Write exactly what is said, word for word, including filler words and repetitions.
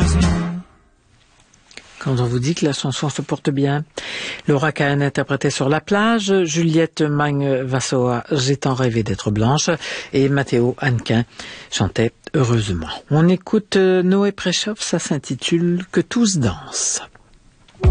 Quand on vous dit que la chanson se porte bien. Laura Cahen interprétait Sur la plage, Juliette Magne-Vassoa, J'ai tant rêvé d'être blanche, et Matteo Hannequin chantait Heureusement. On écoute Noé Préchoff, ça s'intitule Que tous dansent.